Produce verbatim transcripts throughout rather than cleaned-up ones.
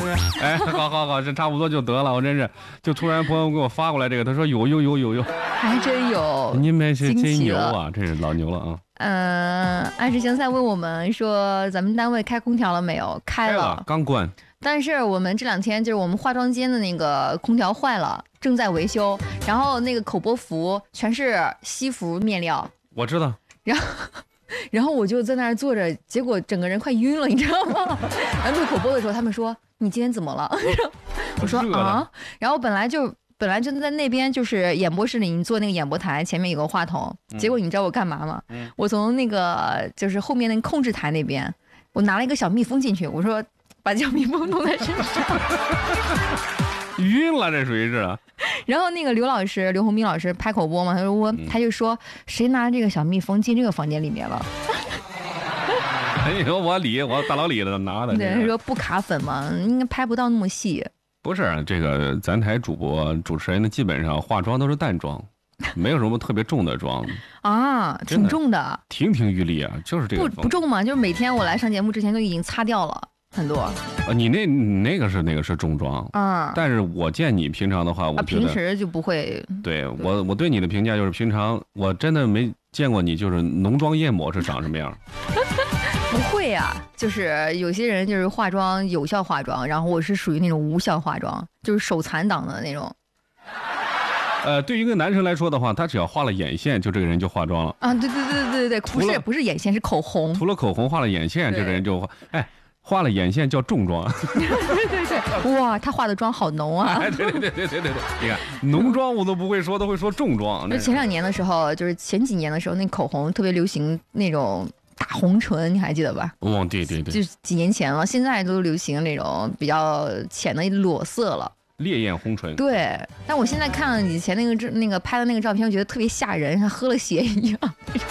是？哎，好好好，这差不多就得了。我真是，就突然朋友给我发过来这个，他说有有有有有， 还真有。 你们是真牛啊，这是老牛了啊。 嗯，爱之行赛问我们说，咱们单位开空调了没有？开了， 开了刚关。 但是我们这两天就是我们化妆间的那个空调坏了，正在维修，然后那个口播服全是西服面料， 我知道。 然后，然后我就在那儿坐着，结果整个人快晕了，你知道吗？然后录口播的时候，他们说你今天怎么了？我说啊，然后本来就本来就在那边就是演播室里，你坐那个演播台前面有个话筒，结果你知道我干嘛吗？嗯、我从那个就是后面那个控制台那边，我拿了一个小蜜蜂进去，我说。把小蜜蜂弄在身上， 晕了，这属于是。 然后那个刘老师，刘洪斌老师拍口播嘛，他说我，嗯、他就说谁拿这个小蜜蜂进这个房间里面了？ 你说我李，我大老李的拿的。 对，他说不卡粉嘛，应该拍不到那么细。 不是这个，咱台主播主持人呢，基本上化妆都是淡妆。没有什么特别重的妆啊，挺重的， 亭亭玉立啊，就是这个不不重嘛，就是每天我来上节目之前都已经擦掉了。很多啊， 你那你那个是那个是重装啊，但是我见你平常的话，我觉得平时就不会。 对我我对你的评价就是平常我真的没见过你就是浓妆艳抹是长什么样。 不会啊，就是有些人就是化妆有效化妆，然后我是属于那种无效化妆，就是手残党的那种。 呃，对于一个男生来说的话，他只要画了眼线，就这个人就化妆了啊！对对对对对对，不是不是眼线，是口红。 涂了口红，画了眼线，这个人就哎。画了眼线叫重妆， 对对对，哇，他化的妆好浓啊！ 哎，对对对对对对对，你看浓妆我都不会说，都会说重妆。 那前两年的时候，就是前几年的时候，那口红特别流行那种大红唇，你还记得吧？ 哦，对对对， 就是几年前了，现在都流行那种比较浅的裸色了。 烈焰红唇。 对，但我现在看了以前那个那个拍的那个照片，我觉得特别吓人，像喝了血一样。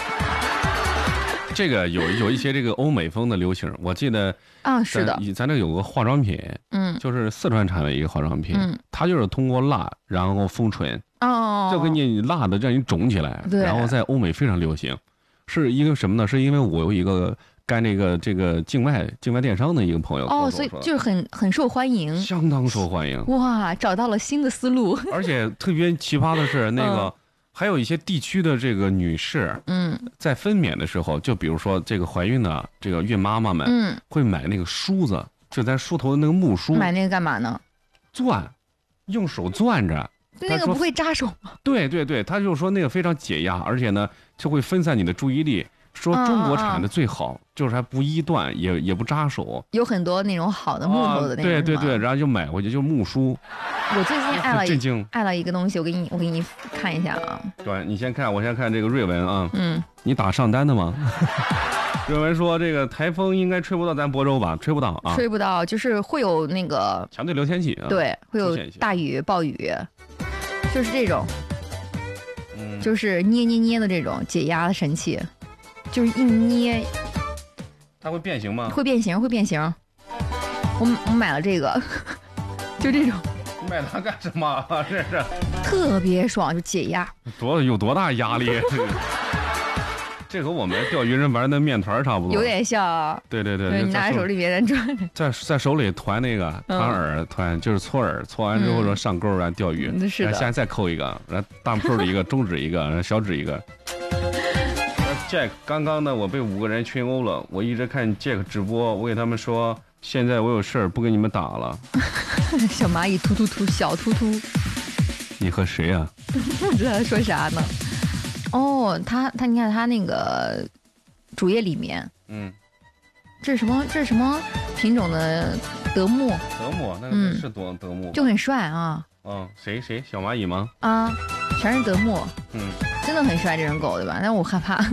这个有有一些这个欧美风的流行，我记得啊，是的， 咱这有个化妆品，嗯，就是四川产的一个化妆品，嗯，它就是通过蜡然后封唇，哦，就给你蜡的让你肿起来，然后在欧美非常流行，是因为什么呢？是因为我有一个干这个这个境外境外电商的一个朋友， 哦，所以就是很很受欢迎， 相当受欢迎， 哇，找到了新的思路， 而且特别奇葩的是那个。嗯还有一些地区的这个女士，嗯，在分娩的时候，就比如说这个怀孕的这个孕妈妈们，嗯，会买那个梳子，就咱梳头的那个木梳。 买那个干嘛呢？ 攥，用手攥着。 那个不会扎手吗？ 对对对，他就说那个非常解压，而且呢，就会分散你的注意力。说中国产的最好，嗯嗯嗯就是还不易断，也也不扎手。 有很多那种好的木头的那种、啊。 对对对，然后就买回去，就是木梳。 我最近爱了震惊， 爱了一个东西，我给你，我给你看一下啊。 对，你先看，我先看这个瑞文啊。嗯。你打上单的吗？瑞文说，这个台风应该吹不到咱亳州吧？吹不到啊。 吹不到，就是会有那个强对流天气啊。 对，会有大雨、暴雨，就是这种，嗯，就是捏捏捏的这种解压的神器。就是一捏， 它会变形吗？ 会变形，会变形。我我买了这个，就这种。 你买它干什么？这是特别爽，就解压。 多有多大压力？这和我们钓鱼人玩的面团差不多， 有点像。 对对对， 你拿在手里面转， 在在手里团那个团饵，团就是搓饵，搓完之后说上钩然后钓鱼。 是的。 现在再扣一个，然后大拇指一个，中指一个，然后小指一个。Jack， 刚刚呢，我被五个人群殴了。我一直看 Jack 直播，我给他们说，现在我有事儿，不跟你们打了。 小蚂蚁突突突，小突突。 你和谁啊？ 不知道他说啥呢。哦，他他，你看他那个主页里面，嗯，这是什么？这是什么品种的德牧？ 德牧，那个是多德牧， 就很帅啊。 嗯，谁谁小蚂蚁吗？ 啊，全是德牧。嗯。真的很帅，这种狗对吧？但我害怕。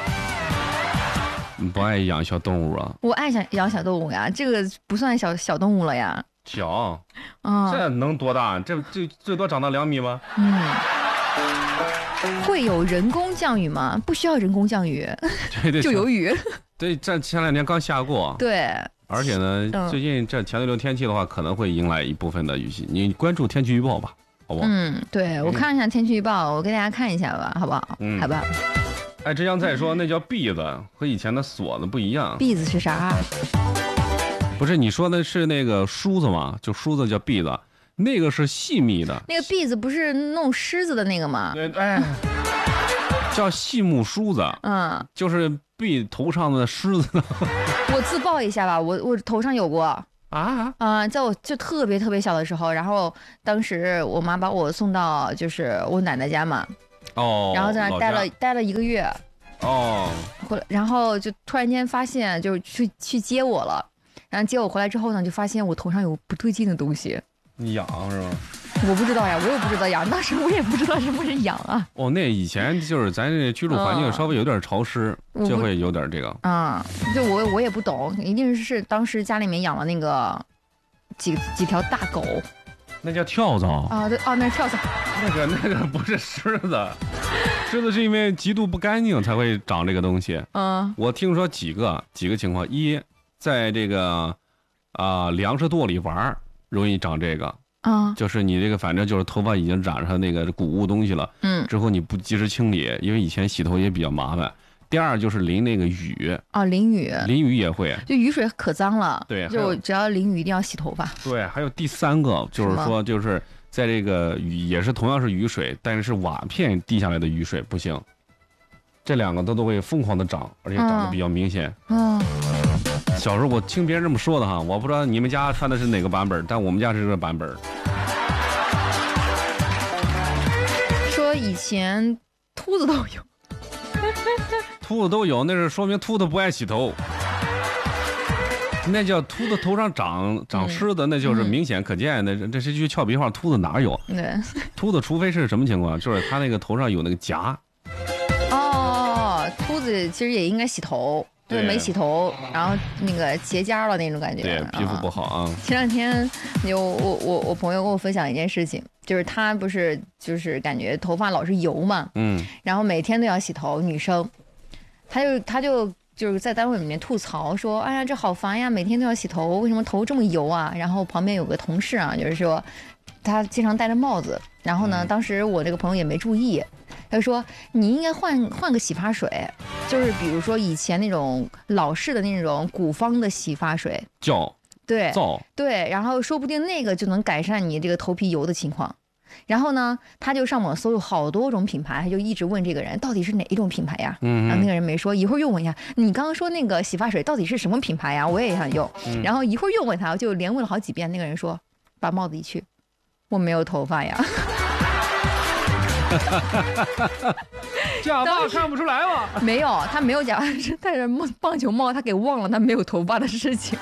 你不爱养小动物啊？ 我爱想养小动物呀，这个不算小小动物了呀。 小，啊，这能多大？这最最多长到两米吗？嗯。 会有人工降雨吗？不需要人工降雨， 对对， 就有雨。 对，这前两天刚下过。 对。 而且呢，嗯、最近这强对流天气的话，可能会迎来一部分的雨季。你关注天气预报吧。好不好？ 嗯，对，我看一下天气预报，我给大家看一下吧，好不好？嗯，好吧。 哎，这样再说，那叫篦子，和以前的锁子不一样。 篦子是啥？ 不是，你说的是那个梳子吗？就梳子叫篦子，那个是细密的。 那个篦子不是弄虱子的那个吗？ 对，哎，叫细木梳子。嗯，就是篦头上的虱子。 我自曝一下吧，我我头上有过啊啊、呃！在我就特别特别小的时候，然后当时我妈把我送到就是我奶奶家嘛，哦，然后在那待了待了一个月。哦，回来，然后就突然间发现，就是去去接我了，然后接我回来之后呢，就发现我头上有不对劲的东西。 你痒是吧？ 我不知道呀，我也不知道痒，当时我也不知道什么是痒啊。 哦，那以前就是咱这居住环境稍微有点潮湿，嗯、就会有点这个。 啊、嗯，就我我也不懂，一定是当时家里面养了那个几几条大狗。 那叫跳蚤啊，对哦，那是跳蚤。 那个那个不是虱子，虱子是因为极度不干净才会长这个东西。嗯，我听说几个几个情况：一，在这个啊、呃、粮食垛里玩容易长这个。啊、嗯，就是你这个反正就是头发已经染上那个谷物东西了。嗯，之后你不及时清理，因为以前洗头也比较麻烦。第二就是淋那个雨啊，淋雨， 淋雨也会， 就雨水可脏了。 对， 就只要淋雨一定要洗头发。 对，还有第三个就是说，就是在这个雨也是同样是雨水，但是是瓦片滴下来的雨水不行，这两个都都会疯狂的长，而且长得比较明显。嗯，小时候我听别人这么说的哈，我不知道你们家穿的是哪个版本，但我们家是这个版本。 说以前秃子都有。 秃子都有，那是说明秃子不爱洗头。那叫秃子头上长长虱子，那就是明显可见的。这是句俏皮话，秃子哪有？对，秃子除非是什么情况，就是他那个头上有那个夹。 哦，秃子其实也应该洗头，就是没洗头，然后那个结痂了那种感觉。 对，皮肤不好啊。 前两天有我我我朋友跟我分享一件事情。就是他不是就是感觉头发老是油嘛，嗯，然后每天都要洗头，女生，他就他就就是在单位里面吐槽说，哎呀这好烦呀，每天都要洗头，为什么头这么油啊？然后旁边有个同事啊，就是说他经常戴着帽子，然后呢，嗯、当时我这个朋友也没注意，他就说你应该换换个洗发水，就是比如说以前那种老式的那种古方的洗发水， 叫。 对，对，然后说不定那个就能改善你这个头皮油的情况。然后呢，他就上网搜有好多种品牌，他就一直问这个人到底是哪一种品牌呀？嗯，然后那个人没说，一会儿又问一下你刚刚说那个洗发水到底是什么品牌呀？我也想用。嗯、然后一会儿又问他，就连问了好几遍。那个人说，把帽子一去，我没有头发呀。 假发看不出来吗？ 没有，他没有假发，是戴着棒球帽，他给忘了他没有头发的事情。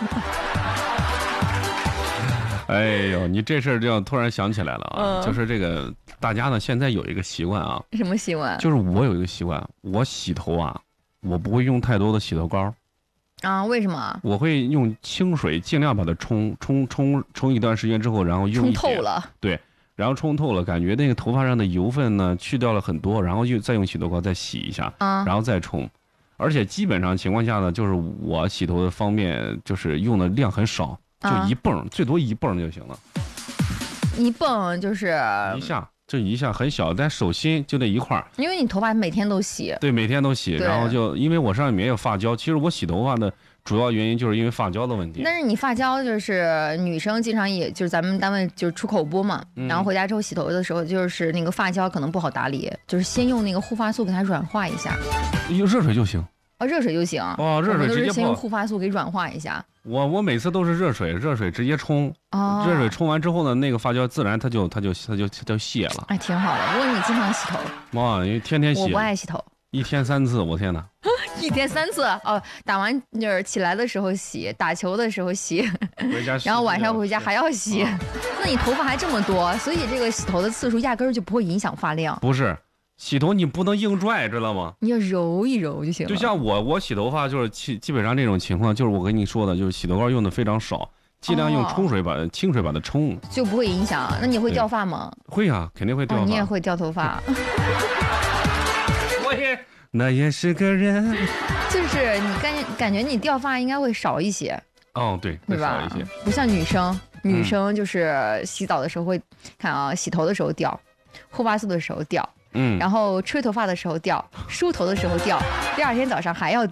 哎呦，你这事儿就突然想起来了啊！嗯、就是这个大家呢，现在有一个习惯啊。 什么习惯？ 就是我有一个习惯，我洗头啊，我不会用太多的洗头膏。 啊？为什么？ 我会用清水，尽量把它冲冲冲冲一段时间之后，然后用一冲透了。 对，然后冲透了，感觉那个头发上的油分呢去掉了很多，然后又再用洗头膏再洗一下，啊、然后再冲。而且基本上情况下呢，就是我洗头的方面，就是用的量很少。就一泵、啊，最多一泵就行了。 一泵就是一下，就一下很小，但手心就那一块儿。 因为你头发每天都洗。 对，每天都洗，然后就因为我上面也有发胶，其实我洗头发的主要原因就是因为发胶的问题。 但是你发胶就是女生经常也就是咱们单位就是出口播嘛，嗯、然后回家之后洗头的时候，就是那个发胶可能不好打理，就是先用那个护发素给它软化一下。 用热水就行。 啊、哦，热水就行。 哦，热水直接泡。 先用护发素给软化一下。 我我每次都是热水，热水直接冲。哦。热水冲完之后呢，那个发胶自然它就它就它就它就卸了。 哎，挺好的。不过你经常洗头。 妈，因为天天洗。 我不爱洗头。 一天三次，我天哪！ 一天三次哦，打完就是起来的时候洗，打球的时候洗， 回家洗然后晚上回家还要洗。啊、那你头发还这么多，所以这个洗头的次数压根儿就不会影响发量。 不是。洗头你不能硬拽，知道吗？ 你要揉一揉就行了。 就像我，我洗头发就是基基本上这种情况，就是我跟你说的，就是洗头膏用的非常少，尽量用冲水把、哦、清水把它冲， 就不会影响。那你会掉发吗？ 会啊，肯定会掉发。 哦、你也会掉头发。 我也，那也是个人。 就是你感觉感觉你掉发应该会少一些。 哦，对，会少一些。 不像女生，女生就是洗澡的时候会、嗯、看啊，洗头的时候掉，护发素的时候掉。嗯，然后吹头发的时候掉，梳头的时候掉，第二天早上还要掉，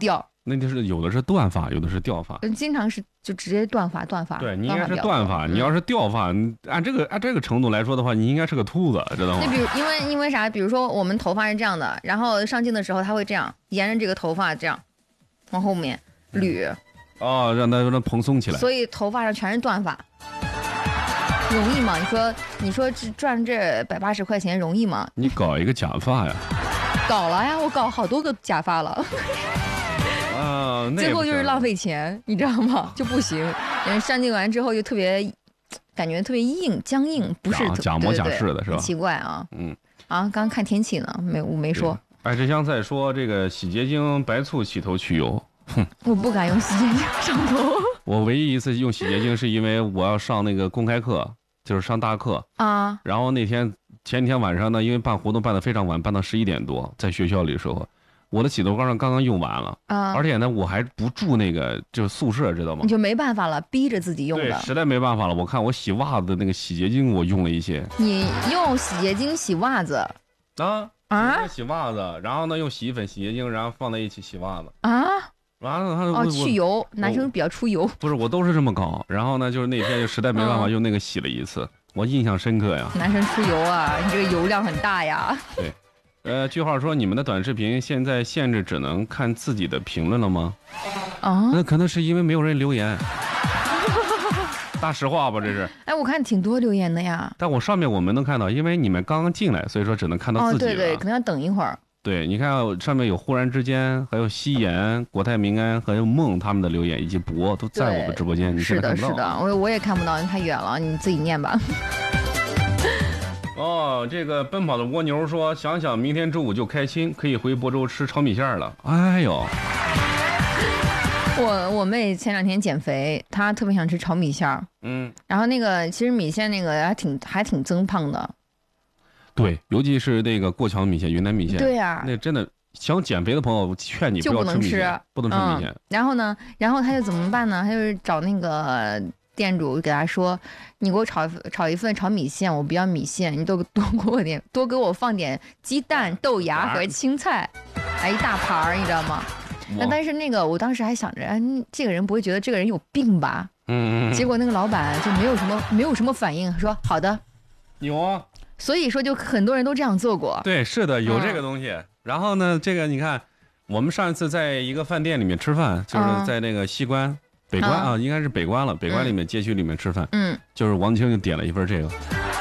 那就是有的是断发，有的是掉发。 经常是就直接断发，断发。 对你应该是断发，你要是掉发，按这个按这个程度来说的话，你应该是个秃子，知道吗？ 那比如因为因为啥？比如说我们头发是这样的，然后上镜的时候他会这样沿着这个头发这样往后面捋。 哦，让它让它蓬松起来。 所以头发上全是断发。容易吗？你说，你说这赚这百八十块钱容易吗？ 你搞一个假发呀？ 搞了呀，我搞好多个假发了。 啊， 最后就是浪费钱，你知道吗？就不行。人上镜完之后就特别，感觉特别硬、僵硬，不是假模假式的是吧？ 很奇怪啊。 嗯。 啊，刚刚看天气呢，没我没说。 哎，这香在说这个洗洁精、白醋洗头去油。哼， 我不敢用洗洁精上头。 我唯一一次用洗洁精是因为我要上那个公开课，就是上大课啊。 然后那天前天晚上呢，因为办活动办得非常晚，办到十一点多，在学校里的时候，我的洗头膏上刚刚用完了啊，而且呢我还不住那个就是宿舍，知道吗？ 你就没办法了，逼着自己用的。 对，实在没办法了。我看我洗袜子的那个洗洁精，我用了一些。 你用洗洁精洗袜子啊啊？ 洗袜子，然后呢用洗衣粉、洗洁精，然后放在一起洗袜子啊。 完了，他哦，去油，男生比较出油。 不是，我都是这么搞。然后呢，就是那天就实在没办法，用那个洗了一次，嗯、我印象深刻呀。 男生出油啊，你这个油量很大呀。 对，呃，句号说你们的短视频现在限制只能看自己的评论了吗？ 啊， 那可能是因为没有人留言。大实话吧，这是。 哎，我看挺多留言的呀。 但我上面我们能看到，因为你们刚刚进来，所以说只能看到自己。 哦，对对，可能要等一会儿。 对，你看上面有忽然之间，还有夕颜、国泰民安，还有梦他们的留言，以及博都在我们直播间，你现在看不到。 是的，是的，我我也看不到，太远了，你自己念吧。 哦，这个奔跑的蜗牛说，想想明天周五就开青，可以回亳州吃炒米线了。哎呦， 我我妹前两天减肥，她特别想吃炒米线。嗯，然后那个其实米线那个还挺还挺增胖的。 对，尤其是那个过桥米线、云南米线， 对呀、啊， 那真的想减肥的朋友，劝你不要吃米线，不能吃米线、嗯。 然后呢，然后他就怎么办呢？他就是找那个店主给他说：“你给我炒炒一份炒米线，我不要米线，你多多给我点，多给我放点鸡蛋、豆芽和青菜，哎，一大盘儿，你知道吗？”那但是那个我当时还想着，哎，这个人不会觉得这个人有病吧？嗯。结果那个老板就没有什么没有什么反应，说好的。 有啊。 所以说，就很多人都这样做过。 对，是的，有这个东西。嗯、然后呢，这个你看，我们上一次在一个饭店里面吃饭，就是在那个西关、嗯、北关啊，应该是北关了。北关里面街区里面吃饭，嗯，就是王清就点了一份这个，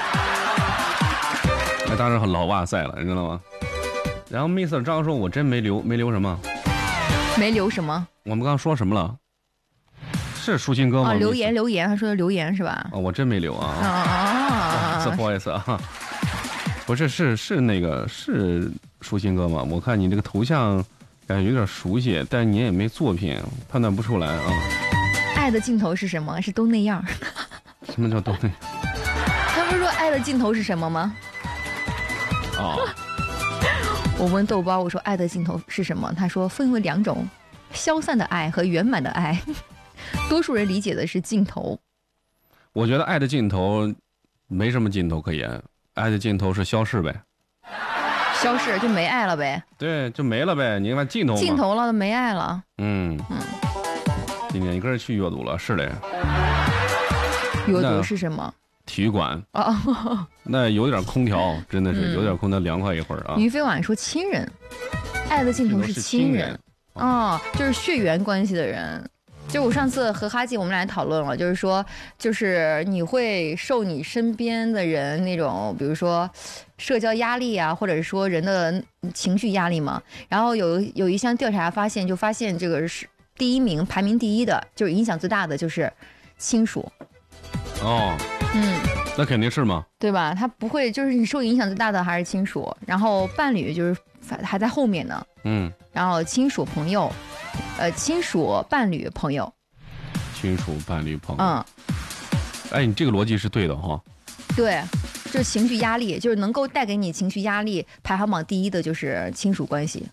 那当时很老哇塞了，你知道吗？然后 Mister 张说：“我真没留，没留什么， 没留什么。 我们刚刚说什么了？是舒心哥吗？ 啊，留言留言，他说的留言是吧？ 啊、哦，我真没留啊。啊啊！不好意思啊。”不是，是是那个是舒心哥吗？我看你这个头像感觉有点熟悉，但你也没作品，判断不出来啊。 爱的尽头是什么？是都那样。 什么叫都那样？ 他不是说爱的尽头是什么吗？ 哦。 我问豆包，我说爱的尽头是什么？他说分为两种，消散的爱和圆满的爱。多数人理解的是尽头。 我觉得爱的尽头没什么尽头可言。爱的尽头是消逝呗， 消逝就没爱了呗。 对，就没了呗。你看尽头， 尽头了，没爱了。 嗯嗯。今天一个人去阅读了，是的。 阅读是什么？ 体育馆啊。那有点空调，真的是有点空调，凉快一会儿啊。 于飞婉说：“亲人，爱的尽头是亲人啊，就是血缘关系的人。”就我上次和哈记我们俩讨论了，就是说，就是你会受你身边的人那种，比如说社交压力啊，或者是说人的情绪压力嘛。然后有有一项调查发现，就发现这个是第一名，排名第一的，就是影响最大的就是亲属。 哦，嗯，那肯定是嘛， 对吧？他不会，就是你受影响最大的还是亲属，然后伴侣就是还在后面呢。嗯，然后亲属朋友。呃，亲属、伴侣、朋友， 亲属、伴侣、朋友。 嗯， 哎，你这个逻辑是对的哈。 对，就是情绪压力，就是能够带给你情绪压力，排行榜第一的就是亲属关系。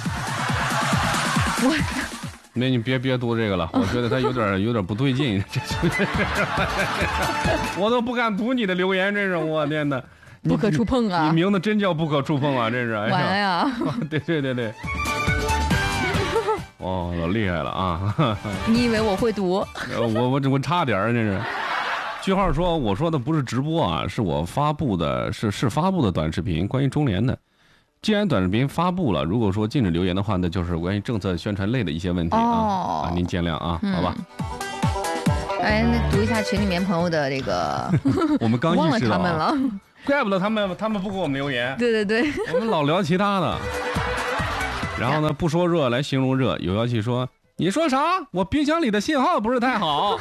我， 那你别别读这个了，我觉得他有点有点不对劲，这我都不敢读你的留言，这是我天哪， 不可触碰啊！ 你名字真叫不可触碰啊，这是。 完呀！ 对对对对。 哦，老厉害了啊！ 你以为我会读？ 我我我差点儿，这是。句号说，我说的不是直播啊，是我发布的，是是发布的短视频，关于中联的。既然短视频发布了，如果说禁止留言的话，那就是关于政策宣传类的一些问题啊， 哦、 啊，您见谅啊， 嗯、 好吧。 哎，那读一下群里面朋友的这个， 我们刚意识到忘了他们了， 怪不得他们他们不给我们留言。 对对对， 我们老聊其他的。然后呢，不说热来形容热，有妖气说：“你说啥？我冰箱里的信号不是太好。”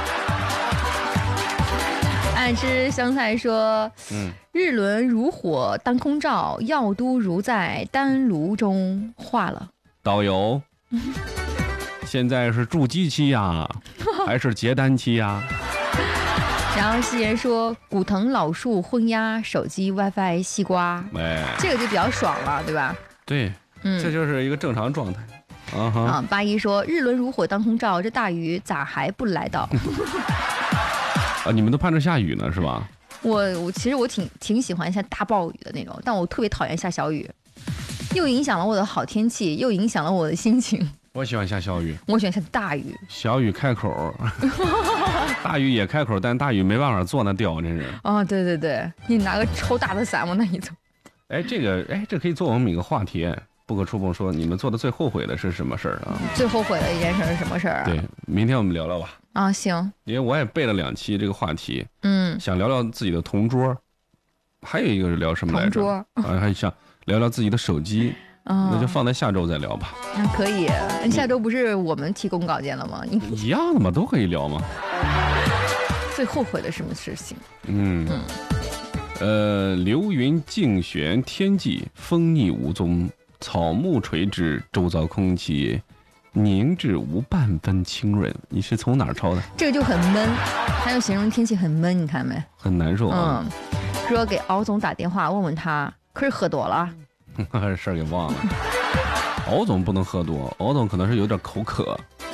爱吃香菜说：“嗯，日轮如火当空照，药都如在丹炉中化了。” 导游，现在是筑基期呀，还是结丹期呀？ 然后夕颜说：“古藤老树昏鸦，手机 WiFi 西瓜。”哎，这个就比较爽了，对吧？ 对，嗯，这就是一个正常状态。啊哈！ 啊，八一说：“日轮如火当空照，这大雨咋还不来到？” 啊，你们都盼着下雨呢，是吧？ 我我其实我挺挺喜欢下大暴雨的那种，但我特别讨厌下小雨，又影响了我的好天气，又影响了我的心情。 我喜欢下小雨， 我喜欢下大雨。 小雨开口，大雨也开口，但大雨没办法做那调，真是。 啊，对对对，你拿个超大的伞往那一走。 哎，这个哎，这可以做我们一个话题。不可触碰说，你们做的最后悔的是什么事儿啊？ 最后悔的一件事是什么事儿啊？ 对，明天我们聊聊吧。 啊，行。 因为我也备了两期这个话题，嗯，想聊聊自己的同桌，还有一个是聊什么来着？ 同桌啊，还想聊聊自己的手机，哦、那就放在下周再聊吧。 那、啊、可以，下周不是我们提供稿件了吗？你一样的嘛，都可以聊嘛。 最后悔的什么事情？ 嗯嗯，呃，流云竞旋天际，风逆无踪。草木垂直，周遭空气凝滞无半分清润。你是从哪儿抄的？ 这个就很闷，他就形容天气很闷，你看没？ 很难受啊。 嗯，说给敖总打电话问问他，可是喝多了， 把事儿给忘了。敖总不能喝多，敖总可能是有点口渴。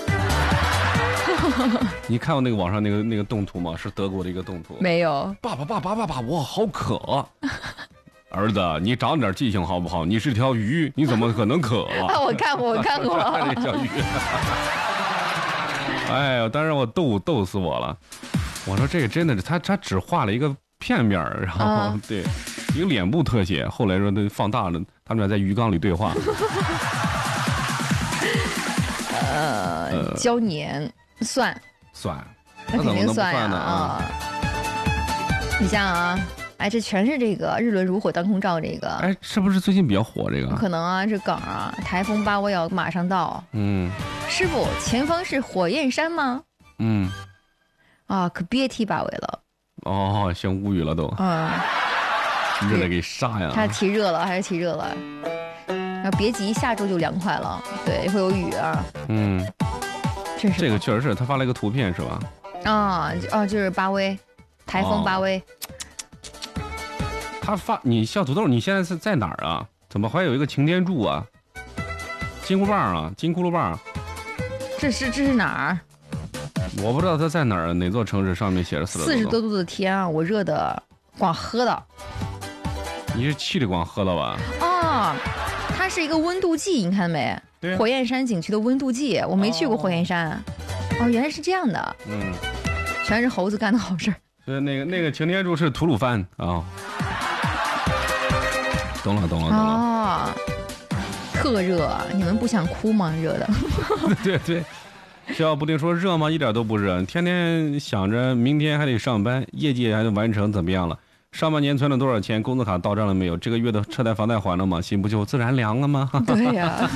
你看过那个网上那个那个动图吗？是德国的一个动图。 没有。 爸爸爸爸爸爸，我好渴。儿子，你长点记性好不好？你是条鱼，你怎么可能渴啊？我看过，我看过。 这条鱼。哎呀，当时我逗逗死我了。我说这个真的是，他他只画了一个片面，然后、啊、对一个脸部特写。后来说他放大了，他们俩在鱼缸里对话。 呃，呃椒盐蒜蒜， 那肯定蒜呀啊！你像啊。哎，这全是这个日轮如火当空照，这个哎，是不是最近比较火？这个可能啊，这梗啊，台风八我要马上到。嗯，师傅，前方是火焰山吗？嗯，啊，可别提八位了。 哦，行，无语了都。嗯，热得给啥呀？ 他提热了，还是提热了？啊，别急，下周就凉快了。对，会有雨啊。嗯，这是这个确实是他发了一个图片是吧？ 啊啊，就是八威，台风八威。哦他发你小土豆，你现在是在哪儿啊？怎么还有一个擎天柱啊？金箍棒啊，金箍噜棒。 这是这是哪儿？ 我不知道他在哪儿，哪座城市上面写着四十多度。 四十多度的天啊，我热的光喝的。 你是气的光喝了吧？ 哦，它是一个温度计，你看没？ 对、啊。 火焰山景区的温度计，我没去过火焰山。哦，哦原来是这样的。嗯。全是猴子干的好事儿。 所以那个那个擎天柱是吐鲁番啊。哦懂了懂了懂了哦，特热，你们不想哭吗？热的。 对对，小不定说热吗？一点都不热，天天想着明天还得上班，业绩还得完成，怎么样了？上半年存了多少钱？工资卡到账了没有？这个月的车贷房贷还了吗？心不就自然凉了吗？ 对呀、啊。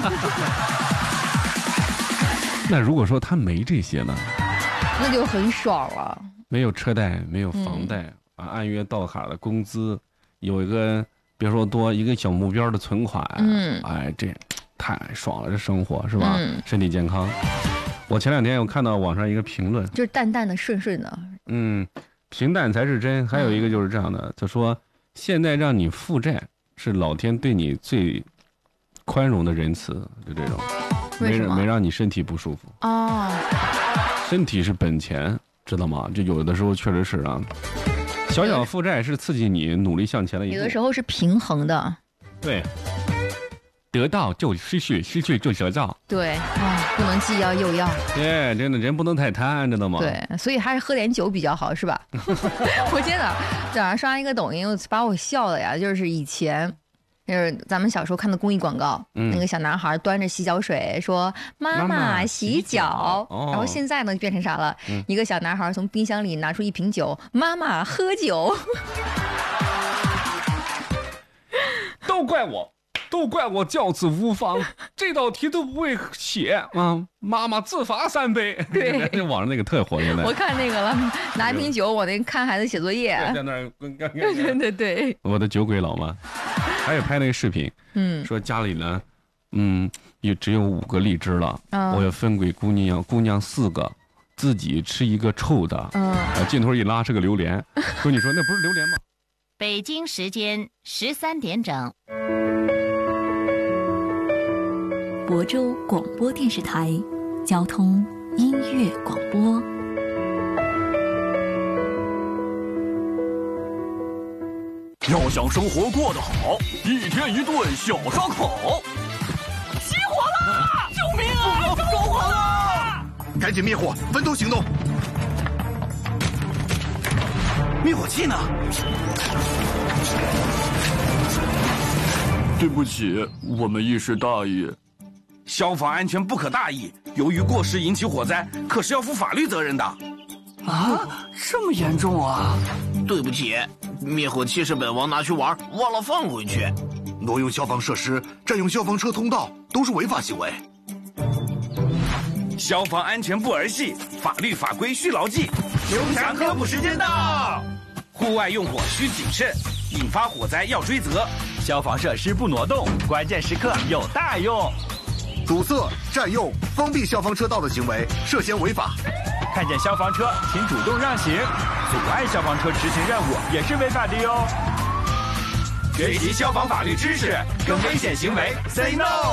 那如果说他没这些呢？ 那就很爽了。 没有车贷，没有房贷、嗯、啊，按月到卡的工资，有一个。别说多一个小目标的存款，嗯，哎，这太爽了，这生活是吧？嗯、身体健康。我前两天有看到网上一个评论， 就是淡淡的、顺顺的， 嗯，平淡才是真。还有一个就是这样的，嗯、就说现在让你负债是老天对你最宽容的仁慈，就这种，没没让你身体不舒服哦。身体是本钱，知道吗？就有的时候确实是啊。小小负债是刺激你努力向前的一步， 有的时候是平衡的。 对，得到就失去，失去就得到。 对，啊， 不能既要又要。 对，真的人不能太贪，知道吗？ 对，所以还是喝点酒比较好，是吧？我今天早上刷一个抖音，把我笑的呀，就是以前。就是咱们小时候看的公益广告，嗯、那个小男孩端着洗脚水说“妈妈洗脚”，哦、然后现在呢变成啥了？嗯、一个小男孩从冰箱里拿出一瓶酒，“妈妈喝酒”。 都怪我，都怪我教子无方，这道题都不会写啊！妈妈自罚三杯。 对， 网上那个特火现在。 我看那个了，拿一瓶酒，我那看孩子写作业， 在那儿。 对对对。 我的酒鬼老妈。还有拍那个视频，嗯，说家里呢，嗯，也只有五个荔枝了，嗯、我要分给姑娘，姑娘四个，自己吃一个臭的，嗯，啊，镜头一拉是个榴莲，说你说那不是榴莲吗？ 北京时间十三点整， 亳州广播电视台交通音乐广播。 要想生活过得好，一天一顿小烧烤。 起火了！救命啊！着火了！ 赶紧灭火，分头行动。 灭火器呢？对不起，我们一时大意。 消防安全不可大意，由于过失引起火灾，可是要负法律责任的。 啊，这么严重啊！ 对不起。灭火器是本王拿去玩，忘了放回去。 挪用消防设施、占用消防车通道都是违法行为。 消防安全不儿戏，法律法规需牢记。 刘强科普时间到。 户外用火需谨慎，引发火灾要追责。 消防设施不挪动，关键时刻有大用。 堵塞、占用、封闭消防车道的行为涉嫌违法。 看见消防车，请主动让行。阻碍消防车执行任务也是违法的哟。 学习消防法律知识，跟危险行为 say no。